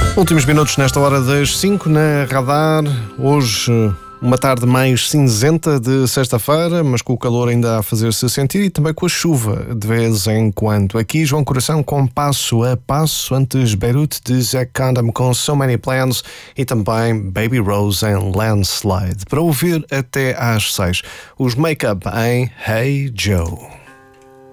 Últimos minutos nesta hora das 5 na Radar. Hoje uma tarde mais cinzenta de sexta-feira, mas com o calor ainda a fazer-se sentir e também com a chuva de vez em quando. Aqui João Coração com Passo a Passo, antes Beirute de Zac Condom com So Many Plans e também Baby Rose em Landslide. Para ouvir até às 6, os Make Up em Hey Joe.